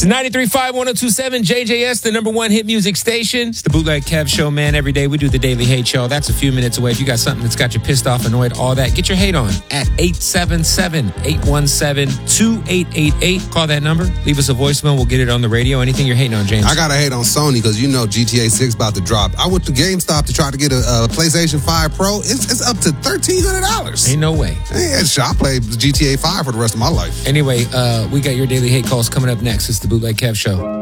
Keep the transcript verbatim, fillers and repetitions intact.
It's ninety-three point five, one oh two point seven, J J S, the number one hit music station. It's the Bootleg Kev Show, man. Every day we do the Daily Hate Show. That's a few minutes away. If you got something that's got you pissed off, annoyed, all that, get your hate on at eight seven seven, eight one seven, two eight eight eight. Call that number. Leave us a voicemail. We'll get it on the radio. Anything you're hating on, James? I got to hate on Sony because you know G T A six about to drop. I went to GameStop to try to get a, a PlayStation five Pro. It's, it's up to thirteen hundred dollars. Ain't no way. Yeah, I play G T A five for the rest of my life. Anyway, uh, we got your Daily Hate calls coming up next. It's the Bootleg Kev Show.